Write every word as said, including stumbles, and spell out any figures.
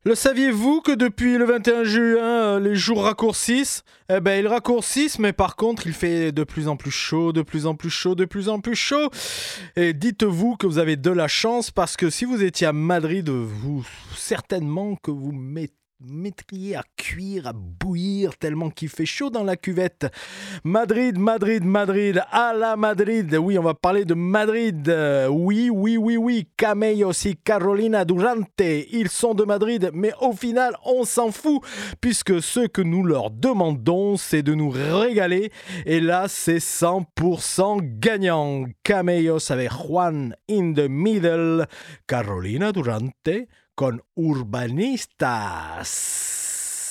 Le saviez-vous que depuis le vingt et un juin, les jours raccourcissent? Eh ben, ils raccourcissent, mais par contre, il fait de plus en plus chaud, de plus en plus chaud, de plus en plus chaud. Et dites-vous que vous avez de la chance parce que si vous étiez à Madrid, vous certainement que vous mettez mettriez à cuire, à bouillir tellement qu'il fait chaud dans la cuvette. Madrid, Madrid, Madrid, à la Madrid. Oui, on va parler de Madrid. Euh, oui, oui, oui, oui. Camellos y Carolina Durante, ils sont de Madrid, mais au final, on s'en fout puisque ce que nous leur demandons, c'est de nous régaler. Et là, c'est cent pour cent gagnant. Camellos avec Juan in the middle, Carolina Durante con Urbanistas.